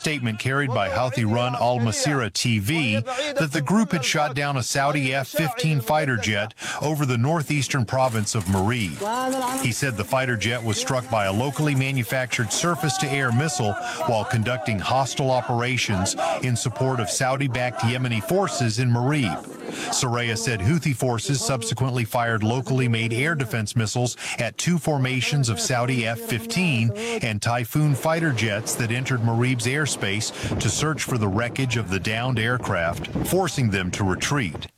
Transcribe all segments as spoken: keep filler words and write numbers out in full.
statement carried by Houthi-run Al Masirah T V that the group had shot down a Saudi F fifteen fighter jet over the northeastern province of Marib. He said the fighter jet was struck by a locally manufactured surface-to-air missile while conducting hostile operations in support of Saudi-backed Yemeni forces in Marib. Saraya said Houthi forces subsequently fired locally made air defense missiles at two formations of Saudi F fifteen and Typhoon fighter jets that entered Marib's airspace to search for the wreckage of the downed aircraft, forcing them to retreat.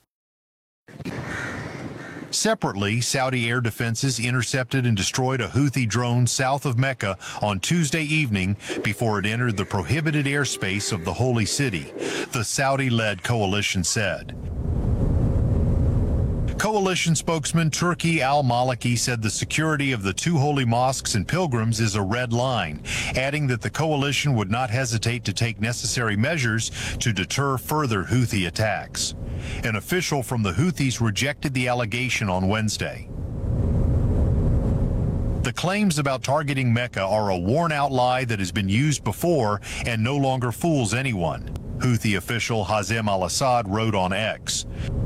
Separately, Saudi air defenses intercepted and destroyed a Houthi drone south of Mecca on Tuesday evening before it entered the prohibited airspace of the holy city, the Saudi-led coalition said. Coalition spokesman Turki al-Maliki said the security of the two holy mosques and pilgrims is a red line, adding that the coalition would not hesitate to take necessary measures to deter further Houthi attacks. An official from the Houthis rejected the allegation on Wednesday. The claims about targeting Mecca are a worn-out lie that has been used before and no longer fools anyone, Houthi official Hazem al-Assad wrote on X.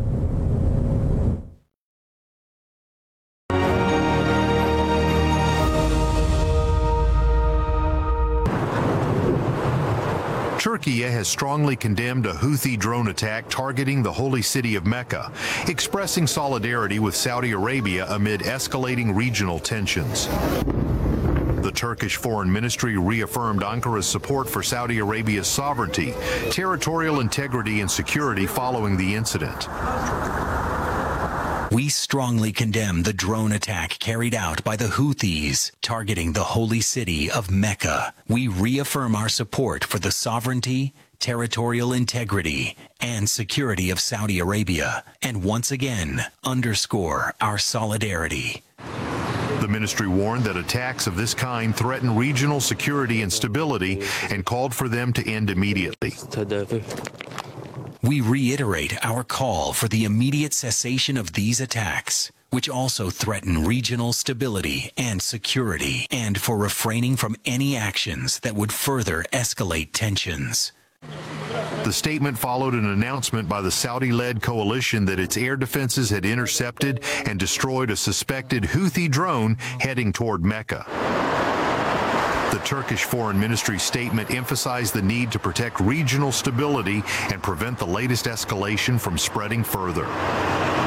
Turkey has strongly condemned a Houthi drone attack targeting the holy city of Mecca, expressing solidarity with Saudi Arabia amid escalating regional tensions. The Turkish Foreign Ministry reaffirmed Ankara's support for Saudi Arabia's sovereignty, territorial integrity, and security following the incident. We strongly condemn the drone attack carried out by the Houthis targeting the holy city of Mecca. We reaffirm our support for the sovereignty, territorial integrity, and security of Saudi Arabia, and once again underscore our solidarity. The ministry warned that attacks of this kind threaten regional security and stability and called for them to end immediately. We reiterate our call for the immediate cessation of these attacks, which also threaten regional stability and security, and for refraining from any actions that would further escalate tensions. The statement followed an announcement by the Saudi-led coalition that its air defenses had intercepted and destroyed a suspected Houthi drone heading toward Mecca. The Turkish Foreign Ministry statement emphasized the need to protect regional stability and prevent the latest escalation from spreading further.